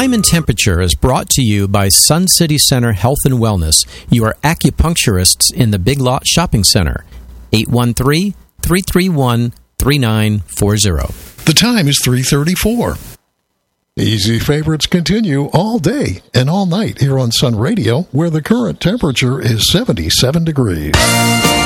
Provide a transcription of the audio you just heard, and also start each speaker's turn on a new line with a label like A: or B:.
A: Time and Temperature is brought to you by Sun City Center Health and Wellness, your acupuncturists in the Big Lot Shopping Center. 813-331-3940.
B: The time is 3:34. Easy favorites continue all day and all night here on Sun Radio, where the current temperature is 77 degrees.